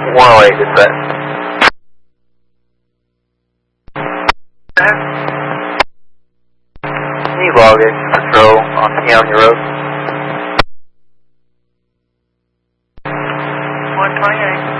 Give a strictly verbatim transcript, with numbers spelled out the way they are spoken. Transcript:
one oh eight, dispatch. Can you log in patrol on County Road? one twenty-eight.